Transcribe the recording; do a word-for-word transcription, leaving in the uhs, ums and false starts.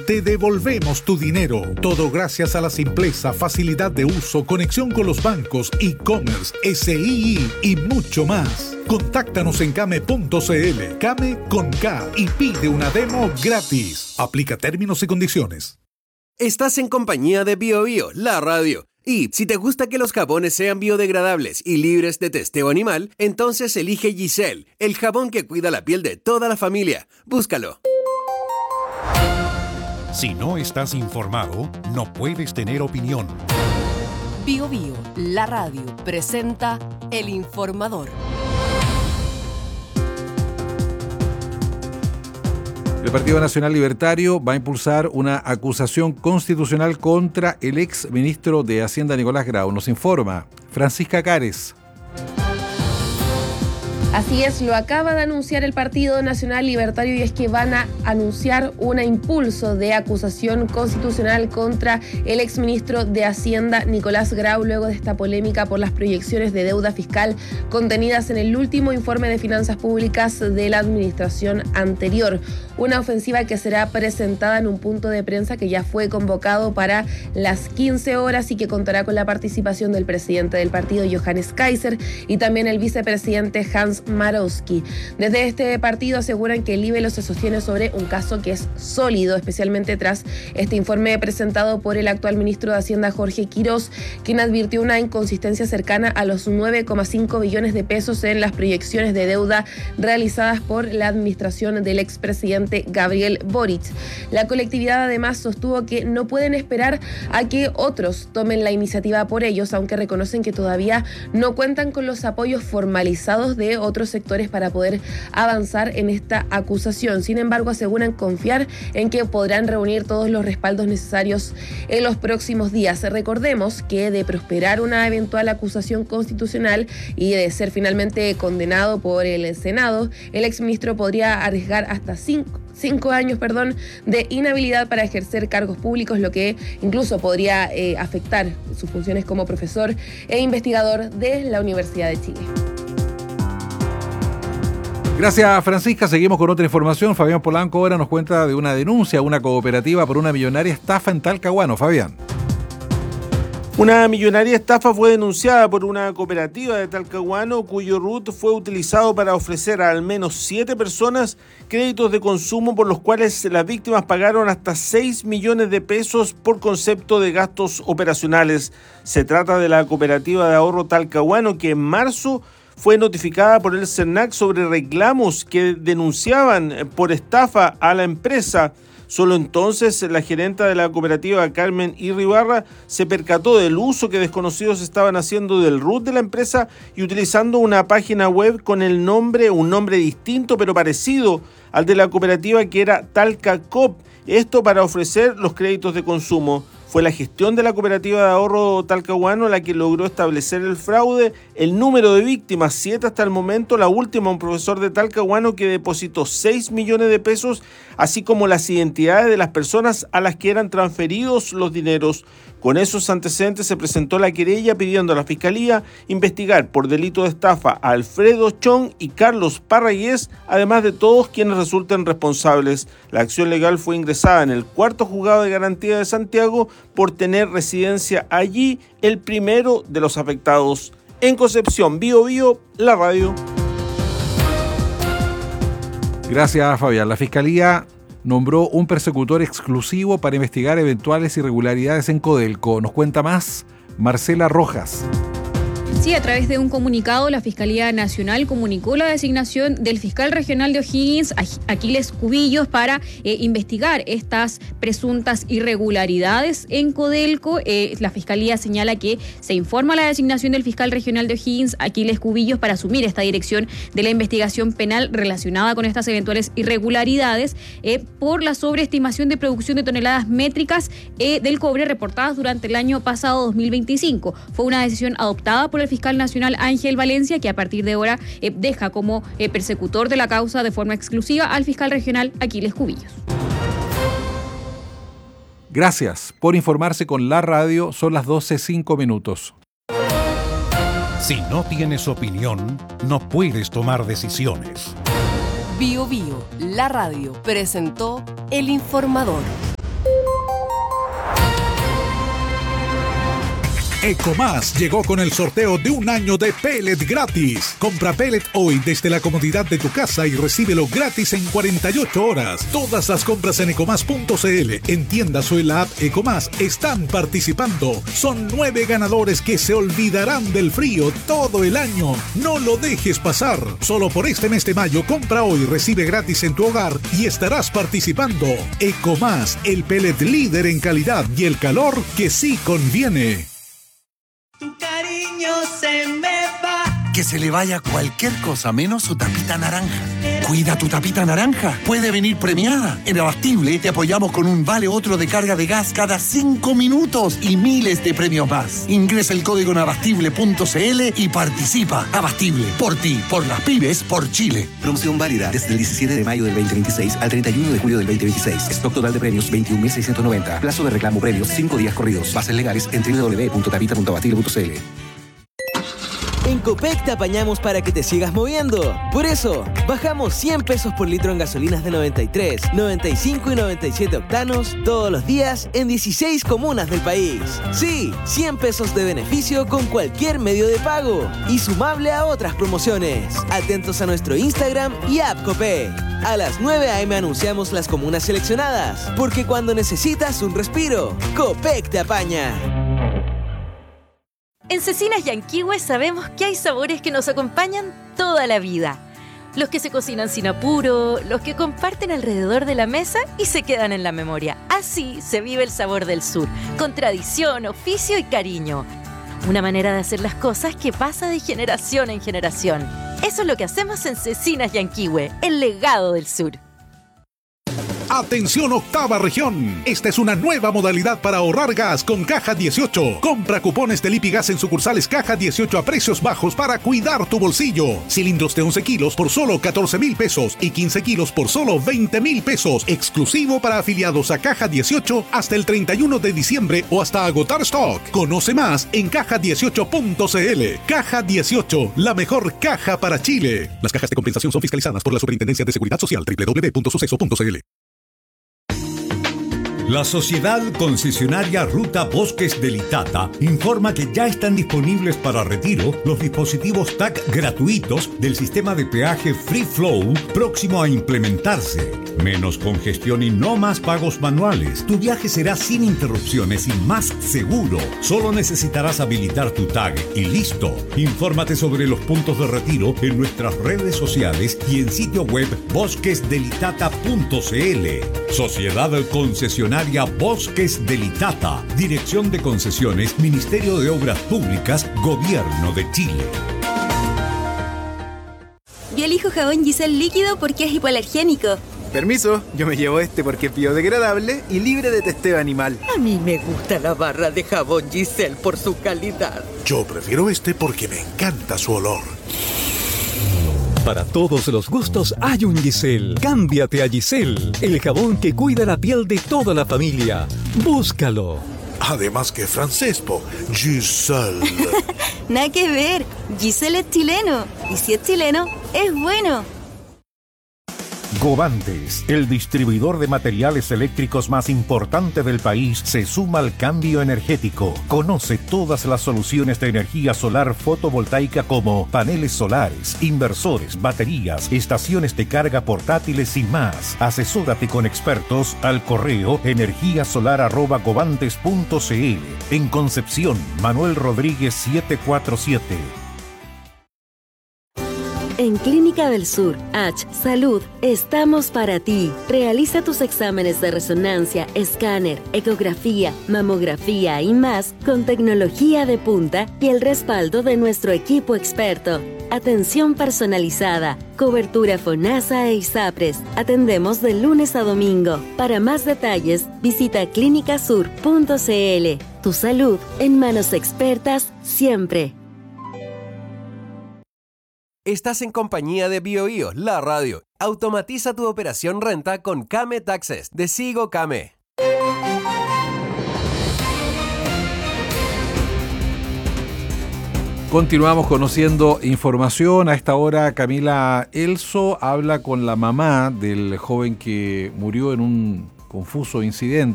Te devolvemos tu dinero. Todo gracias a la simpleza, facilidad de uso, conexión con los bancos, e-commerce, S I I y mucho más. Contáctanos en Kame punto C L, Kame con K, y pide una demo gratis. Aplica términos y condiciones. Estás en compañía de BioBio, la radio. Y si te gusta que los jabones sean biodegradables y libres de testeo animal, entonces elige Giselle, el jabón que cuida la piel de toda la familia. Búscalo. Si no estás informado, no puedes tener opinión. BioBio, la radio, presenta El Informador. El Partido Nacional Libertario va a impulsar una acusación constitucional contra el ex ministro de Hacienda Nicolás Grau. Nos informa Francisca Cares. Así es, lo acaba de anunciar el Partido Nacional Libertario, y es que van a anunciar un impulso de acusación constitucional contra el exministro de Hacienda Nicolás Grau luego de esta polémica por las proyecciones de deuda fiscal contenidas en el último informe de finanzas públicas de la administración anterior. Una ofensiva que será presentada en un punto de prensa que ya fue convocado para las quince horas y que contará con la participación del presidente del partido, Johannes Kaiser, y también el vicepresidente Hans Marowski. Desde este partido aseguran que el libelo se sostiene sobre un caso que es sólido, especialmente tras este informe presentado por el actual ministro de Hacienda, Jorge Quirós, quien advirtió una inconsistencia cercana a los nueve coma cinco billones de pesos en las proyecciones de deuda realizadas por la administración del expresidente Gabriel Boric. La colectividad además sostuvo que no pueden esperar a que otros tomen la iniciativa por ellos, aunque reconocen que todavía no cuentan con los apoyos formalizados de otros otros sectores para poder avanzar en esta acusación. Sin embargo, aseguran confiar en que podrán reunir todos los respaldos necesarios en los próximos días. Recordemos que de prosperar una eventual acusación constitucional y de ser finalmente condenado por el Senado, el exministro podría arriesgar hasta cinco Cinco años, perdón, de inhabilidad para ejercer cargos públicos, lo que incluso podría eh, afectar sus funciones como profesor e investigador de la Universidad de Chile. Gracias, Francisca. Seguimos con otra información. Fabián Polanco ahora nos cuenta de una denuncia a una cooperativa por una millonaria estafa en Talcahuano. Fabián. Una millonaria estafa fue denunciada por una cooperativa de Talcahuano, cuyo R U T fue utilizado para ofrecer a al menos siete personas créditos de consumo por los cuales las víctimas pagaron hasta seis millones de pesos por concepto de gastos operacionales. Se trata de la cooperativa de ahorro Talcahuano, que en marzo fue notificada por el CERNAC sobre reclamos que denunciaban por estafa a la empresa. Solo entonces la gerenta de la cooperativa, Carmen Irribarra, se percató del uso que desconocidos estaban haciendo del R U T de la empresa y utilizando una página web con el nombre, un nombre distinto pero parecido al de la cooperativa, que era Talcacop, esto para ofrecer los créditos de consumo. Fue la gestión de la cooperativa de ahorro Talcahuano la que logró establecer el fraude. El número de víctimas, siete hasta el momento, la última un profesor de Talcahuano que depositó seis millones de pesos, así como las identidades de las personas a las que eran transferidos los dineros. Con esos antecedentes se presentó la querella pidiendo a la Fiscalía investigar por delito de estafa a Alfredo Chong y Carlos Parragués, además de todos quienes resulten responsables. La acción legal fue ingresada en el cuarto juzgado de garantía de Santiago por tener residencia allí el primero de los afectados. En Concepción, BioBio, la radio. Gracias, Fabián. La Fiscalía nombró un persecutor exclusivo para investigar eventuales irregularidades en Codelco. Nos cuenta más Marcela Rojas. Sí, a través de un comunicado, la Fiscalía Nacional comunicó la designación del fiscal regional de O'Higgins, Aquiles Cubillos, para eh, investigar estas presuntas irregularidades en Codelco. Eh, la Fiscalía señala que se informa la designación del fiscal regional de O'Higgins, Aquiles Cubillos, para asumir esta dirección de la investigación penal relacionada con estas eventuales irregularidades eh, por la sobreestimación de producción de toneladas métricas eh, del cobre reportadas durante el año pasado dos mil veinticinco. Fue una decisión adoptada por el fiscal nacional Ángel Valencia, que a partir de ahora eh, deja como eh, persecutor de la causa de forma exclusiva al fiscal regional Aquiles Cubillos. Gracias por informarse con la radio. Son las doce cinco minutos. Si no tienes opinión, no puedes tomar decisiones. BioBio, la radio, presentó El Informador. Ecomás llegó con el sorteo de un año de pellet gratis. Compra pellet hoy desde la comodidad de tu casa y recíbelo gratis en cuarenta y ocho horas. Todas las compras en ecomás punto cl, en tiendas o en la app Ecomás están participando. Son nueve ganadores que se olvidarán del frío todo el año. No lo dejes pasar. Solo por este mes de mayo, compra hoy, recibe gratis en tu hogar y estarás participando. Ecomás, el pellet líder en calidad y el calor que sí conviene. Tu cariño se me va. Que se le vaya cualquier cosa menos su tapita naranja. Cuida tu tapita naranja. Puede venir premiada. En Abastible te apoyamos con un vale otro de carga de gas cada cinco minutos y miles de premios más. Ingresa el código en abastible punto cl y participa. Abastible. Por ti, por las pymes, por Chile. Promoción válida desde el diecisiete de mayo del veinte veintiséis al treinta y uno de julio del veinte veintiséis. Stock total de premios veintiún mil seiscientos noventa. Plazo de reclamo premios cinco días corridos. Bases legales en doble u doble u doble u punto tapita punto abastible punto cl. En Copec te apañamos para que te sigas moviendo. Por eso, bajamos cien pesos por litro en gasolinas de noventa y tres, noventa y cinco y noventa y siete octanos todos los días en dieciséis comunas del país. Sí, cien pesos de beneficio con cualquier medio de pago y sumable a otras promociones. Atentos a nuestro Instagram y app Copec. A las nueve a eme anunciamos las comunas seleccionadas, porque cuando necesitas un respiro, Copec te apaña. En Cecinas Yanquihue sabemos que hay sabores que nos acompañan toda la vida. Los que se cocinan sin apuro, los que comparten alrededor de la mesa y se quedan en la memoria. Así se vive el sabor del sur, con tradición, oficio y cariño. Una manera de hacer las cosas que pasa de generación en generación. Eso es lo que hacemos en Cecinas Yanquihue, el legado del sur. Atención octava región. Esta es una nueva modalidad para ahorrar gas con Caja dieciocho. Compra cupones de Lipigas en sucursales Caja dieciocho a precios bajos para cuidar tu bolsillo. Cilindros de once kilos por solo catorce mil pesos y quince kilos por solo veinte mil pesos. Exclusivo para afiliados a Caja dieciocho hasta el treinta y uno de diciembre o hasta agotar stock. Conoce más en caja dieciocho punto cl. Caja dieciocho, la mejor caja para Chile. Las cajas de compensación son fiscalizadas por la Superintendencia de Seguridad Social. doble u doble u doble u punto suceso punto cl. La Sociedad Concesionaria Ruta Bosques del Itata informa que ya están disponibles para retiro los dispositivos T A C gratuitos del sistema de peaje Free Flow próximo a implementarse. Menos congestión y no más pagos manuales. Tu viaje será sin interrupciones y más seguro. Solo necesitarás habilitar tu tag y listo. Infórmate sobre los puntos de retiro en nuestras redes sociales y en sitio web bosques del itata punto cl. Sociedad Concesionaria Bosques del Itata. Dirección de Concesiones, Ministerio de Obras Públicas, Gobierno de Chile. Yo elijo jabón Giselle líquido porque es hipoalergénico. Permiso, yo me llevo este porque es biodegradable y libre de testeo animal. A mí me gusta la barra de jabón Giselle por su calidad. Yo prefiero este porque me encanta su olor. Para todos los gustos hay un Giselle. Cámbiate a Giselle, el jabón que cuida la piel de toda la familia. Búscalo. Además que francés, po. Giselle. Nada que ver. Giselle es chileno. Y si es chileno, es bueno. Govantes, el distribuidor de materiales eléctricos más importante del país, se suma al cambio energético. Conoce todas las soluciones de energía solar fotovoltaica como paneles solares, inversores, baterías, estaciones de carga portátiles y más. Asesórate con expertos al correo energíasolar arroba govantes punto cl. En Concepción, Manuel Rodríguez setecientos cuarenta y siete. En Clínica del Sur, H Salud, estamos para ti. Realiza tus exámenes de resonancia, escáner, ecografía, mamografía y más con tecnología de punta y el respaldo de nuestro equipo experto. Atención personalizada, cobertura FONASA e ISAPRES. Atendemos de lunes a domingo. Para más detalles, visita clínica sur punto cl. Tu salud en manos expertas siempre. Estás en compañía de BioBio, la radio. Automatiza tu operación renta con Kame Taxes de Sigo Kame. Continuamos conociendo información. A esta hora Camila Elso habla con la mamá del joven que murió en un confuso incidente